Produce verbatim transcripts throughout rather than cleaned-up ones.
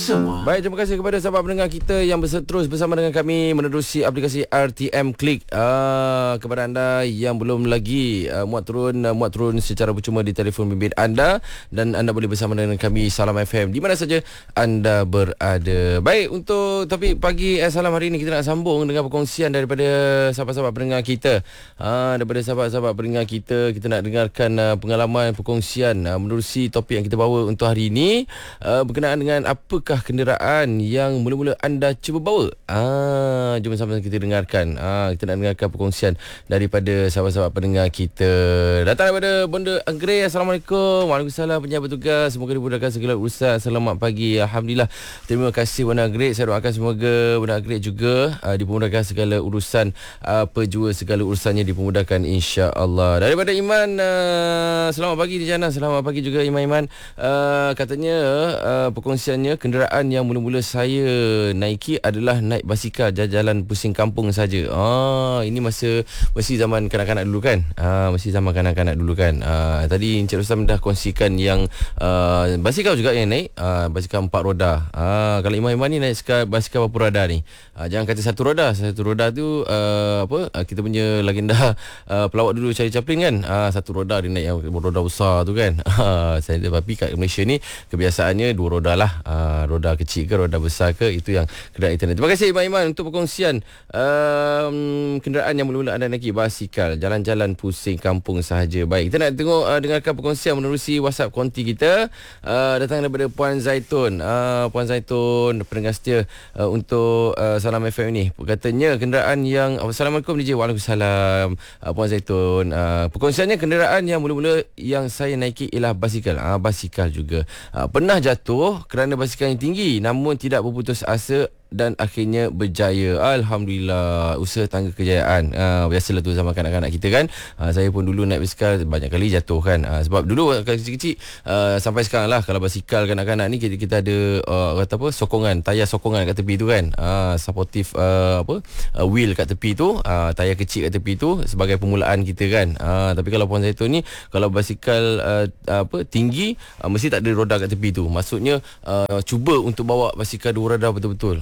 semua. Baik, terima kasih kepada sahabat pendengar kita yang terus bersama dengan kami menerusi aplikasi R T M Click. Uh, kepada anda yang belum lagi uh, muat turun uh, muat turun secara percuma di telefon bimbit anda, dan anda boleh bersama dengan kami Salam F M di mana saja anda berada. Baik, untuk topik pagi eh, Salam hari ini kita nak sambung dengan perkongsian daripada sahabat-sahabat pendengar kita. Uh, daripada sahabat-sahabat pendengar kita, kita nak dengarkan uh, pengalaman perkongsian uh, menerusi topik yang kita bawa untuk hari ini, uh, berkenaan dengan apakah kenderaan yang mula-mula anda cuba bawa. Ah, jom sama-sama kita dengarkan. Ah, kita nak dengarkan perkongsian daripada sahabat-sahabat pendengar kita. Datang daripada Bonda Anggrek. Assalamualaikum. Waalaikumsalam penjabat bertugas. Semoga dimudahkan segala urusan. Selamat pagi. Alhamdulillah. Terima kasih Bonda Anggrek. Saya doakan semoga Bonda Anggrek juga uh, dipermudahkan segala urusan, apa uh, jua segala urusannya dipermudahkan insya-Allah. Daripada Iman, uh, selamat pagi di Jana. Selamat pagi juga Iman-Iman. Uh, katanya uh, perkongsiannya, kenderaan yang mula-mula saya naiki adalah naik basikal jalan pusing kampung saja. Ah, ini masa masih zaman kanak-kanak dulu kan? Ah, masih zaman kanak-kanak dulu kan. Ah, tadi Encik Rustam dah kongsikan yang uh, basikal juga yang naik, ah, basikal empat roda. Ah, kalau Iman-Iman ni naik basikal, basikal berapa roda ni? Ah, jangan kata satu roda. Satu roda tu uh, apa? Ah, kita punya legenda uh, pelawak dulu Charlie Chaplin kan? Ah, satu roda dia naik yang roda besar tu kan. Ah, saya tapi kat Malaysia ni kebiasaannya dua roda lah. Ah, roda kecil ke roda besar ke, itu yang kenderaan internet. Terima kasih Iman-Iman untuk perkongsian um, kenderaan yang mula-mula anda naiki, basikal jalan-jalan pusing kampung sahaja. Baik, kita nak tengok uh, dengarkan perkongsian menerusi WhatsApp konti kita. Uh, datang daripada Puan Zaitun. Uh, Puan Zaitun pendengar setia uh, untuk uh, Salam F M ni. Katanya kenderaan yang oh, Assalamualaikum D J. Waalaikumsalam. Uh, Puan Zaitun, uh, perkongsiannya kenderaan yang mula-mula yang saya naiki ialah basikal. Uh, basikal juga. Uh, pernah jatuh kerana basikal yang tinggi, namun tidak berputus asa dan akhirnya berjaya. Alhamdulillah, usaha tangga kejayaan. Uh, biasalah tu zaman kanak-kanak kita kan. Uh, saya pun dulu naik basikal banyak kali jatuh kan. Uh, sebab dulu kecil-kecil uh, sampai sekarang lah, kalau basikal kanak-kanak ni kita, kita ada uh, kata apa, sokongan, tayar sokongan kat tepi tu kan. Uh, supportive uh, apa uh, wheel kat tepi tu, uh, tayar kecil kat tepi tu sebagai permulaan kita kan. Uh, tapi kalau Puan Zaitun ni, kalau basikal uh, apa tinggi, uh, mesti tak ada roda kat tepi tu. Maksudnya uh, cuba untuk bawa basikal dua roda betul-betul.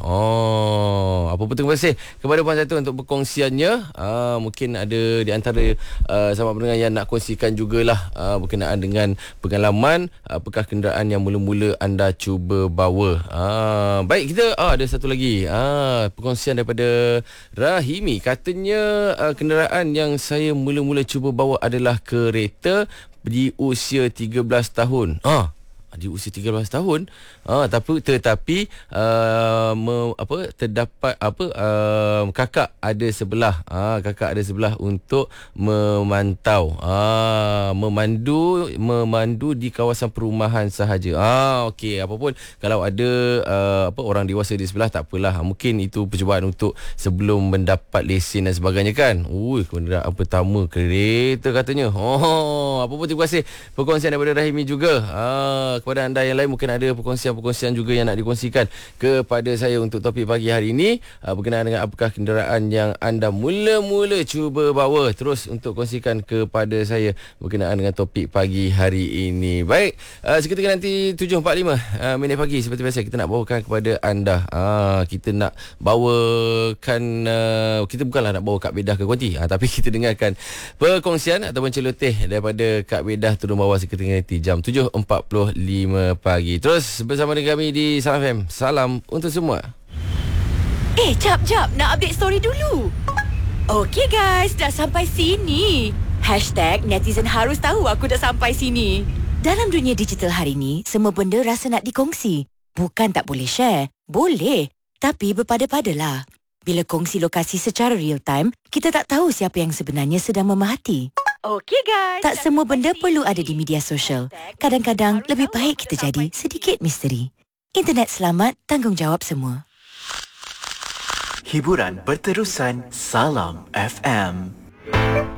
Oh, apa pun terima kasih kepada Puan Zaitun untuk perkongsiannya. Uh, mungkin ada di antara uh, sahabat pendengar yang nak kongsikan jugalah uh, berkenaan dengan pengalaman apakah kenderaan yang mula-mula anda cuba bawa. Uh, baik, kita uh, ada satu lagi uh, perkongsian daripada Rahimi. Katanya uh, kenderaan yang saya mula-mula cuba bawa adalah kereta di usia tiga belas tahun. Ah, di usia tiga belas tahun. Ah, tapi tetapi uh, me, apa terdapat apa uh, kakak ada sebelah. Ah, kakak ada sebelah untuk memantau. Ah, memandu memandu di kawasan perumahan sahaja. Ah, okey, apa pun kalau ada uh, apa orang dewasa di sebelah, tak apalah. Mungkin itu percubaan untuk sebelum mendapat lesen dan sebagainya kan. Ui, kenderaan pertama kereta katanya. Oh, apa pun terima kasih perkongsian daripada Rahimi juga. Ah, kepada anda yang lain mungkin ada perkongsian-perkongsian juga yang nak dikongsikan kepada saya untuk topik pagi hari ini, uh, berkenaan dengan apakah kenderaan yang anda mula-mula cuba bawa. Terus untuk kongsikan kepada saya berkenaan dengan topik pagi hari ini. Baik, uh, seketika nanti tujuh empat puluh lima uh, minit pagi seperti biasa kita nak bawakan kepada anda. Uh, kita nak bawakan uh, kita bukanlah nak bawa Kak Bedah ke konti, uh, tapi kita dengarkan perkongsian ataupun celoteh daripada Kak Bedah turun bawah seketika nanti jam tujuh empat puluh lima pagi. Terus bersama dengan kami di Salam F M. Salam untuk semua. Eh, jap, jap. Nak update story dulu. Okey guys, dah sampai sini. Hashtag netizen harus tahu aku dah sampai sini. Dalam dunia digital hari ni, semua benda rasa nak dikongsi. Bukan tak boleh share. Boleh. Tapi berpada-padalah. Bila kongsi lokasi secara real time, kita tak tahu siapa yang sebenarnya sedang memerhati. Okey guys. Tak semua benda perlu ada di media sosial. Kadang-kadang lebih baik kita jadi sedikit misteri. Internet selamat, tanggungjawab semua. Hiburan berterusan. Salam F M.